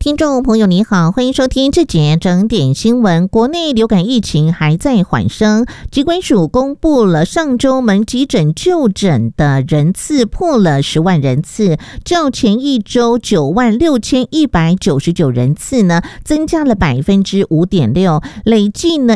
听众朋友你好，欢迎收听这节整点新闻。国内流感疫情还在缓升，疾管署公布了上周门急诊就诊的人次破了10万人次，较前一周96199人次呢增加了 5.6%， 累计呢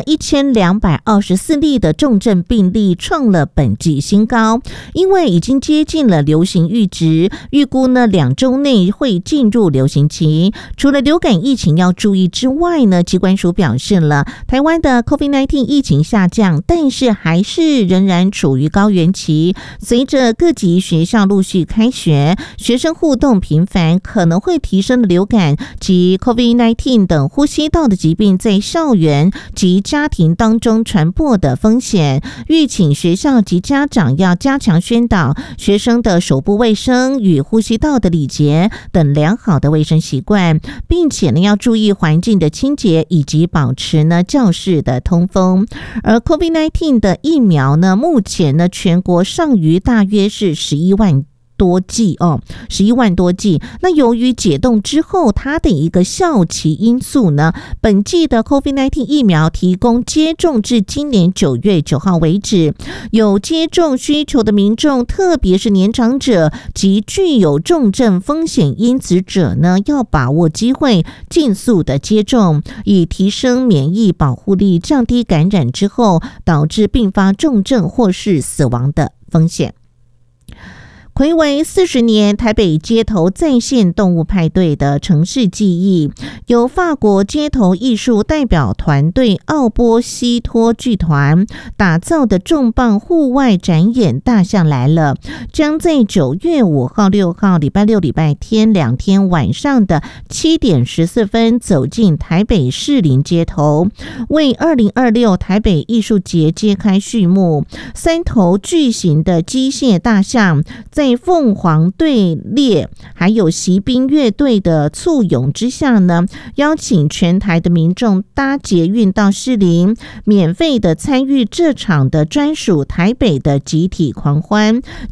1224例的重症病例创了本季新高。因为已经接近了流行阈值，预估呢2周内会进入流行期。除了流感疫情要注意之外呢，疾管署表示了，台湾的 COVID-19 疫情下降，但是还是仍然处于高原期。随着各级学校陆续开学，学生互动频繁，可能会提升流感及 COVID-19 等呼吸道的疾病在校园及家庭当中传播的风险。预请学校及家长要加强宣导学生的手部卫生与呼吸道的礼节等良好的卫生习惯，并且呢要注意环境的清洁以及保持呢教室的通风。而 COVID-19 的疫苗呢，目前呢全国尚余大约是11万多剂。那由于解冻之后它的一个效期因素呢，本季的 COVID-19 疫苗提供接种至今年9月9号为止。有接种需求的民众，特别是年长者及具有重症风险因子者呢，要把握机会尽速的接种，以提升免疫保护力，降低感染之后导致并发重症或是死亡的风险。睽违40年，台北街头再现动物派对的城市记忆，由法国街头艺术代表团队奥波西托剧团打造的重磅户外展演《大象来了》，将在9月5号、6号礼拜六、礼拜天2天晚上的7点14分走进台北士林街头，为2026台北艺术节揭开序幕。3头巨型的机械大象在凤凰队列还有骑兵乐队的簇拥之下呢，邀请全台的民众搭捷运到士林，免费的参与这场的专属台北的集体狂欢。